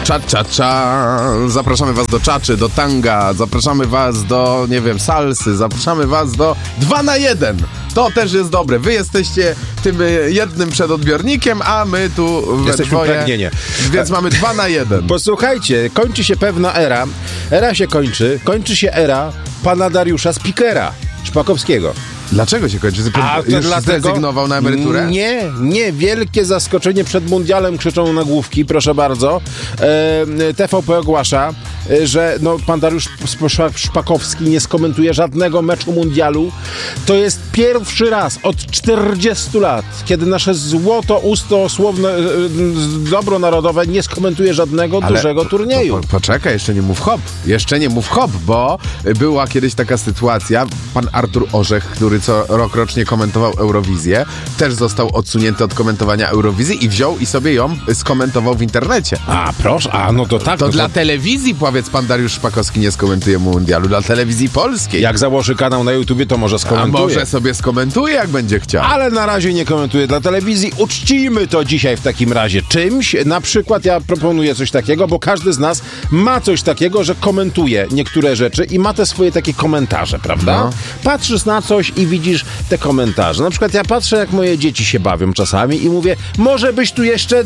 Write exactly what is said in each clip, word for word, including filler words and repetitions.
Cza, cza, cza. Zapraszamy was do czaczy, do tanga, zapraszamy was do, nie wiem, salsy, zapraszamy was do dwa na jeden. To też jest dobre. Wy jesteście tym jednym przedodbiornikiem, a my tu we Jesteśmy dwoje, pragnienie. więc mamy dwa na jeden. Posłuchajcie, kończy się pewna era. Era się kończy. Kończy się era pana Dariusza Spikera Szpakowskiego. Dlaczego się kończy? A to Już dlatego- zrezygnował na emeryturę? Nie, nie. Wielkie zaskoczenie przed mundialem, krzyczą nagłówki, proszę bardzo. E, T V P ogłasza, e, że no, pan Dariusz Szpa- Szpakowski nie skomentuje żadnego meczu mundialu. To jest pierwszy raz od czterdziestu lat, kiedy nasze złoto, usto, słowne, e, e, dobro narodowe nie skomentuje żadnego Ale dużego to- turnieju. To, po, poczekaj, jeszcze nie mów hop. Jeszcze nie mów hop, bo była kiedyś taka sytuacja. Pan Artur Orzech, który co rok rocznie komentował Eurowizję, też został odsunięty od komentowania Eurowizji i wziął i sobie ją skomentował w internecie. A, proszę, a no to tak. To no dla telewizji, powiedz, pan Dariusz Szpakowski nie skomentuje mundialu, dla telewizji polskiej. Jak założy kanał na YouTubie, to może A skomentuje. może sobie skomentuje, jak będzie chciał. Ale na razie nie komentuję dla telewizji. Uczcijmy to dzisiaj w takim razie czymś. Na przykład ja proponuję coś takiego, bo każdy z nas ma coś takiego, że komentuje niektóre rzeczy i ma te swoje takie komentarze, prawda? No. Patrzysz na coś i widzisz te komentarze. Na przykład ja patrzę, jak moje dzieci się bawią czasami i mówię, może byś tu jeszcze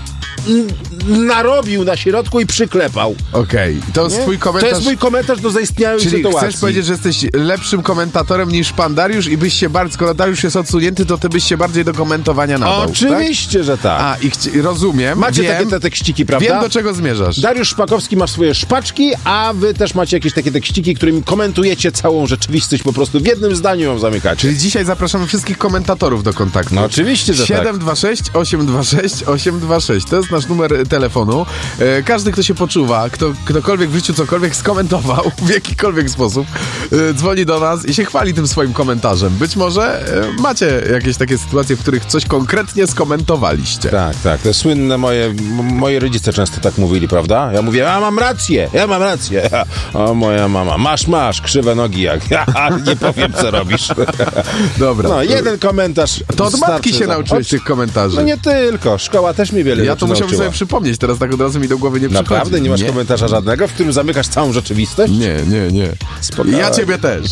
n- narobił na środku i przyklepał. Okej, to jest Nie? twój To komentarz. jest mój komentarz do zaistniałej Czyli sytuacji. chcesz powiedzieć, że jesteś lepszym komentatorem niż pan Dariusz i byś się bardzo, skoro Dariusz jest odsunięty, to ty byś się bardziej do komentowania nadał, Oczywiście, tak? że tak. A, i chci- rozumiem, Macie wiem, takie te tekściki, prawda? wiem, do czego zmierzasz. Dariusz Szpakowski ma swoje szpaczki, a wy też macie jakieś takie tekściki, którymi komentujecie całą rzeczywistość, po prostu w jednym zdaniu ją zamykacie. Czyli dzisiaj zapraszamy wszystkich komentatorów do kontaktu. No oczywiście, że tak. siedem dwa sześć osiem dwa sześć osiem dwa sześć. To jest nasz numer telefonu. E, każdy, kto się poczuwa, kto, ktokolwiek w życiu cokolwiek skomentował w jakikolwiek sposób, e, dzwoni do nas i się chwali tym swoim komentarzem. Być może e, macie jakieś takie sytuacje, w których coś konkretnie skomentowaliście. Tak, tak, te słynne moje, m- moi rodzice często tak mówili, prawda? Ja mówię, ja mam rację, ja mam rację. O, moja mama, masz, masz, krzywe nogi jak. Ja nie powiem, co robisz. Dobra. No, jeden komentarz. To od matki starczy się za- nauczyłeś od- tych komentarzy. No nie tylko, szkoła też mi wiele Ja rzeczy to musiałbym nauczyła. sobie przypomnieć, teraz tak od razu mi do głowy nie przychodzi. Naprawdę? Nie masz komentarza żadnego, w którym zamykasz całą rzeczywistość? Nie, nie, nie. Spokojnie. Ja ciebie też.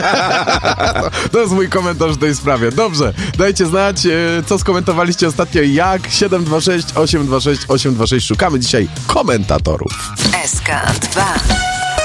To jest mój komentarz w tej sprawie. Dobrze, dajcie znać, e, co skomentowaliście ostatnio i jak. siedem dwa sześć osiem dwa sześć osiem dwa sześć. Szukamy dzisiaj komentatorów. S K dwa.